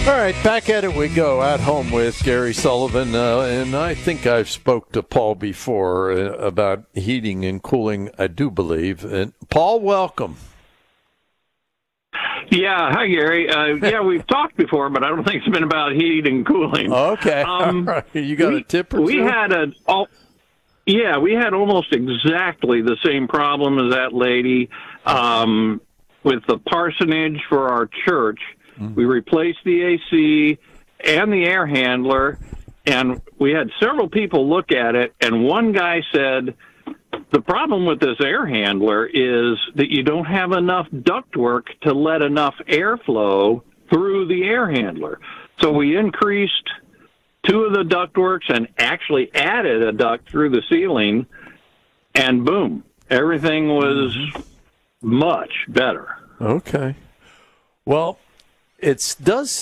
All right, back at it we go. At home with Gary Sullivan, and I think I've spoke to Paul before about heating and cooling, I do believe. And Paul, welcome. Yeah, hi Gary. Yeah, we've talked before, but I don't think it's been about heating and cooling. Okay, all right. You got a tip or two? We had we had almost exactly the same problem as that lady with the parsonage for our church. We replaced the AC and the air handler, and we had several people look at it, and one guy said, the problem with this air handler is that you don't have enough ductwork to let enough airflow through the air handler. So we increased two of the ductworks and actually added a duct through the ceiling, and boom, everything was much better. Okay. Well, it does